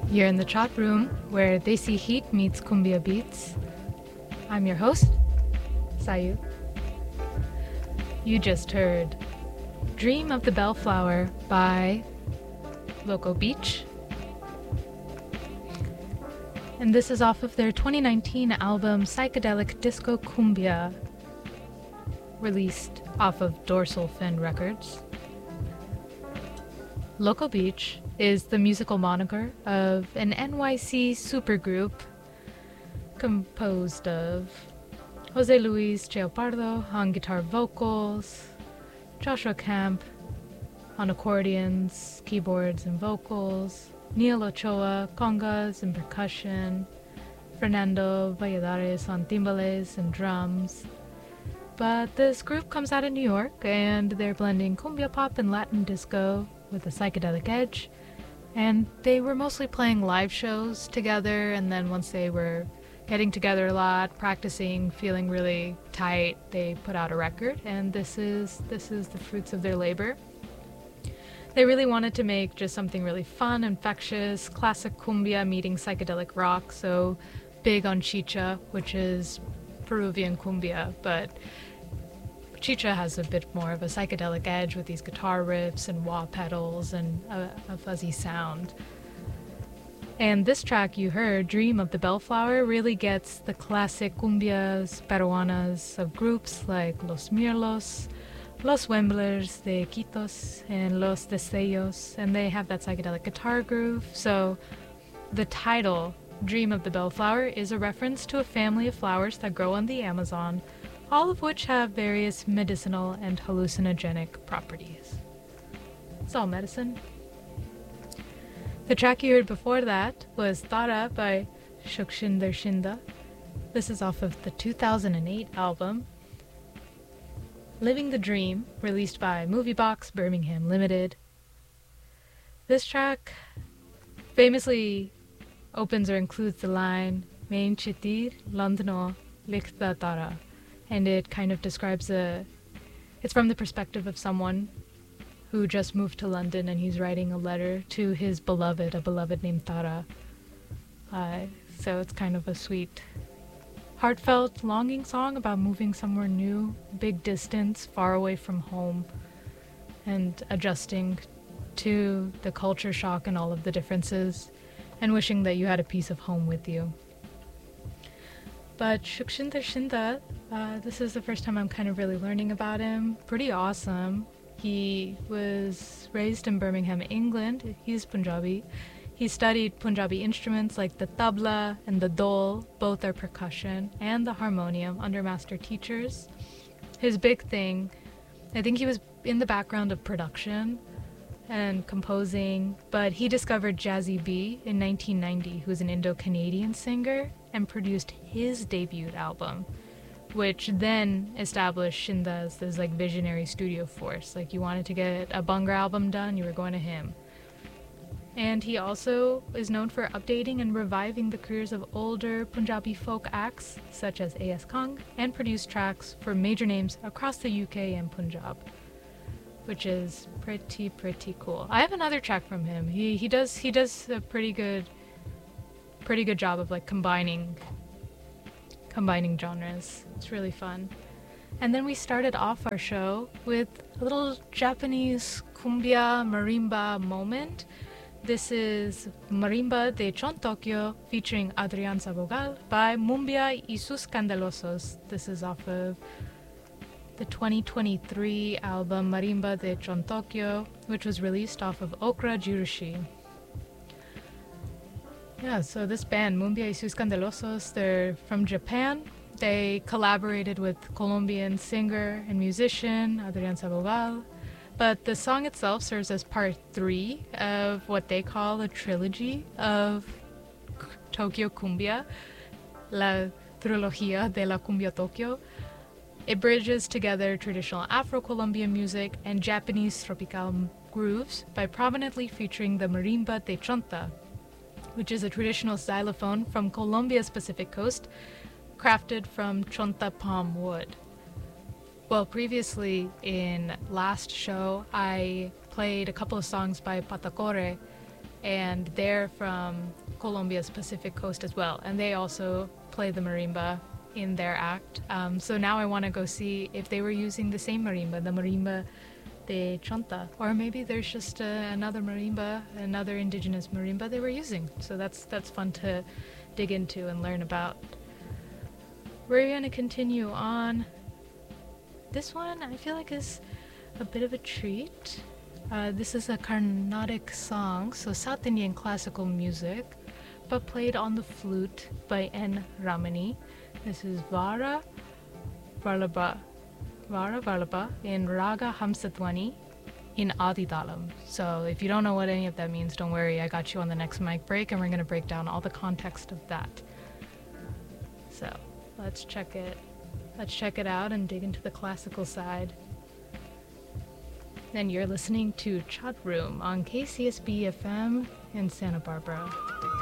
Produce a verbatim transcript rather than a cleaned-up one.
You're in the chat room where Desi Heat meets Cumbia Beats. I'm your host, Sayu. You just heard Dream of the Bellflower by Loco Beach. And this is off of their twenty nineteen album Psychedelic Disco Cumbia, released off of Dorsal Fin Records. Loco Beach is the musical moniker of an N Y C supergroup composed of Jose Luis Cheopardo on guitar vocals, Joshua Camp on accordions, keyboards, and vocals, Neil Ochoa, congas and percussion, Fernando Valladares on timbales and drums. But this group comes out of New York, and they're blending cumbia pop and Latin disco with a psychedelic edge. And they were mostly playing live shows together, and then once they were getting together a lot, practicing, feeling really tight, they put out a record, and this is this is the fruits of their labor. They really wanted to make just something really fun, infectious, classic cumbia meeting psychedelic rock, so big on chicha, which is Peruvian cumbia, but chicha has a bit more of a psychedelic edge with these guitar riffs and wah pedals and a, a fuzzy sound. And this track you heard, Dream of the Bellflower, really gets the classic cumbias peruanas of groups like Los Mirlos, Los Wemblers de Quitos, and Los Destellos, and they have that psychedelic guitar groove. So the title, Dream of the Bellflower, is a reference to a family of flowers that grow on the Amazon, all of which have various medicinal and hallucinogenic properties. It's all medicine. The track you heard before that was Tara by Shukshinder Shinda. This is off of the two thousand eight album Living the Dream, released by Moviebox Birmingham Limited. This track famously opens or includes the line Mein Chitir Londno Likhta Tara, and it kind of describes a it's from the perspective of someone who just moved to London, and he's writing a letter to his beloved, a beloved named Tara. Uh, so it's kind of a sweet, heartfelt, longing song about moving somewhere new, big distance, far away from home, and adjusting to the culture shock and all of the differences, and wishing that you had a piece of home with you. But Shukshinder Shinda, uh, this is the first time I'm kind of really learning about him. Pretty awesome. He was raised in Birmingham, England. He's Punjabi. He studied Punjabi instruments like the tabla and the dol, both are percussion, and the harmonium under master teachers. His big thing, I think he was in the background of production and composing, but he discovered Jazzy B in nineteen ninety, who's an Indo-Canadian singer, and produced his debut album, which then established Shinda as this like visionary studio force. Like, you wanted to get a Bhangra album done, you were going to him. And he also is known for updating and reviving the careers of older Punjabi folk acts such as A S Kang, and produced tracks for major names across the U K and Punjab, which is pretty pretty cool. I have another track from him. He he does he does a pretty good pretty good job of like combining combining genres. It's really fun. And then we started off our show with a little Japanese cumbia marimba moment. This is Marimba de Chon Tokyo featuring Adrián Sabogal by Mumbia y sus Candelosos. This is off of the twenty twenty-three album Marimba de Chon Tokyo, which was released off of Okra Jurushi. Yeah, so this band, Mumbia y sus Candelosos, they're from Japan. They collaborated with Colombian singer and musician Adrián Sabogal. But the song itself serves as part three of what they call a trilogy of Tokyo Cumbia, La Trilogía de la Cumbia Tokyo. It bridges together traditional Afro-Colombian music and Japanese tropical grooves by prominently featuring the Marimba de Chonta, which is a traditional xylophone from Colombia's Pacific coast, crafted from chonta palm wood. Well, previously in last show, I played a couple of songs by Patacore, and they're from Colombia's Pacific coast as well, and they also play the marimba in their act. Um, so now I want to go see if they were using the same marimba, the marimba de Chonta, or maybe there's just uh, another marimba, another indigenous marimba they were using. So that's that's fun to dig into and learn about. We're going to continue on. This one I feel like is a bit of a treat. Uh, this is a Carnatic song, so South Indian classical music, but played on the flute by N. Ramani. This is Vara Vallabha, Vara Vallabha in Raga Hamsadwani in Adidalam. So if you don't know what any of that means, don't worry, I got you on the next mic break, and we're going to break down all the context of that. So let's check it. Let's check it out and dig into the classical side. And you're listening to Chat Room on K C S B F M in Santa Barbara.